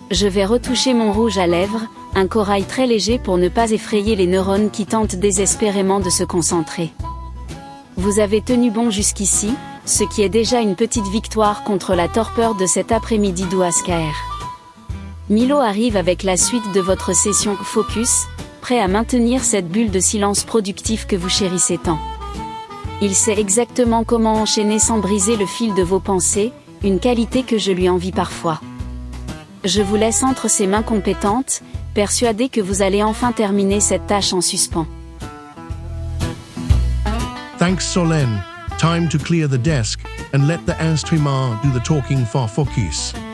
Je vais retoucher mon rouge à lèvres, un corail très léger pour ne pas effrayer les neurones qui tentent désespérément de se concentrer. Vous avez tenu bon jusqu'ici, ce qui est déjà une petite victoire contre la torpeur de cet après-midi d'Ouaskaer. Milo arrive avec la suite de votre session Focus, prêt à maintenir cette bulle de silence productif que vous chérissez tant. Il sait exactement comment enchaîner sans briser le fil de vos pensées, une qualité que je lui envie parfois. Je vous laisse entre ses mains compétentes, persuadé que vous allez enfin terminer cette tâche en suspens. Thanks Solène. Time to clear the desk and let the instrument do the talking for Focus.